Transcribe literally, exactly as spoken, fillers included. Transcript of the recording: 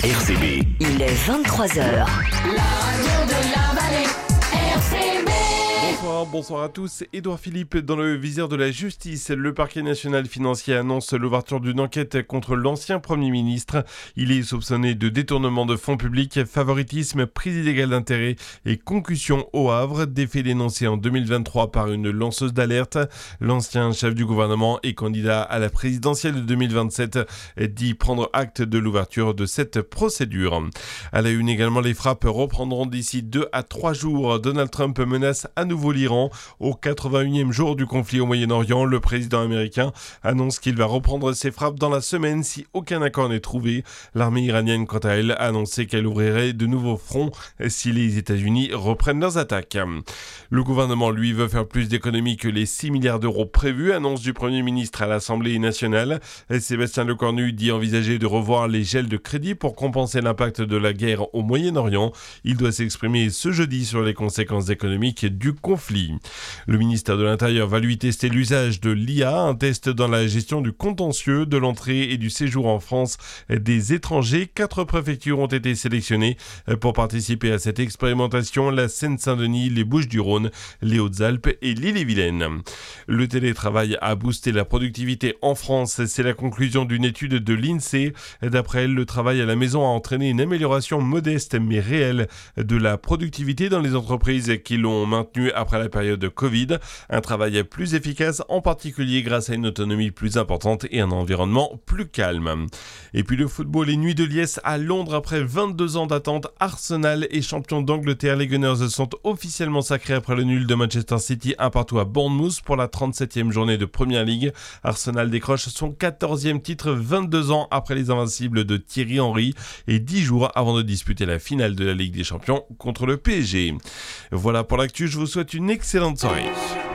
R C B. Il est vingt-trois heures. La radio de la vallée, R C B. Bonsoir, bonsoir à tous. Édouard Philippe, dans le viseur de la justice, le parquet national financier annonce l'ouverture d'une enquête contre l'ancien Premier ministre. Il est soupçonné de détournement de fonds publics, favoritisme, prise illégale d'intérêt et concussion au Havre, des faits dénoncés en deux mille vingt-trois par une lanceuse d'alerte. L'ancien chef du gouvernement et candidat à la présidentielle de deux mille vingt-sept dit prendre acte de l'ouverture de cette procédure. À la une également, les frappes reprendront d'ici deux à trois jours. Donald Trump menace à nouveau l'Iran. Au quatre-vingt-unième jour du conflit au Moyen-Orient, le président américain annonce qu'il va reprendre ses frappes dans la semaine si aucun accord n'est trouvé. L'armée iranienne, quant à elle, a annoncé qu'elle ouvrirait de nouveaux fronts si les États-Unis reprennent leurs attaques. Le gouvernement, lui, veut faire plus d'économies que les six milliards d'euros prévus, annonce du Premier ministre à l'Assemblée nationale. Sébastien Lecornu dit envisager de revoir les gels de crédit pour compenser l'impact de la guerre au Moyen-Orient. Il doit s'exprimer ce jeudi sur les conséquences économiques du conflit. Le ministère de l'Intérieur va lui tester l'usage de l'I A, un test dans la gestion du contentieux, de l'entrée et du séjour en France des étrangers. Quatre préfectures ont été sélectionnées pour participer à cette expérimentation: la Seine-Saint-Denis, les Bouches-du-Rhône, les Hautes-Alpes et l'Ille-et-Vilaine. Le télétravail a boosté la productivité en France. C'est la conclusion d'une étude de l'INSEE. D'après elle, le travail à la maison a entraîné une amélioration modeste mais réelle de la productivité dans les entreprises qui l'ont maintenue après la période de Covid. Un travail plus efficace, en particulier grâce à une autonomie plus importante et un environnement plus calme. Et puis le football, les Nuits de Liesse à Londres. Après vingt-deux ans d'attente, Arsenal est champion d'Angleterre. Les Gunners sont officiellement sacrés après le nul de Manchester City un partout à Bournemouth pour la trente-septième journée de Premier League. Arsenal décroche son quatorzième titre vingt-deux ans après les invincibles de Thierry Henry et dix jours avant de disputer la finale de la Ligue des Champions contre le P S G. Voilà pour l'actu, je vous souhaite une excellente soirée.